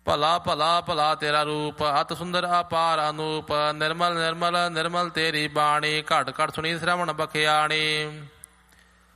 ਭਲਾ ਭਲਾ ਭਲਾ ਤੇਰਾ ਰੂਪ, ਅਤ ਸੁੰਦਰ ਅਪਾਰ ਅਨੂਪ। ਨਿਰਮਲ ਨਿਰਮਲ ਨਿਰਮਲ ਤੇਰੀ ਬਾਣੀ, ਘਟ ਘਟ ਸੁਣੀ ਸ਼ਰਵਣ ਬਖਿਆਣੀ।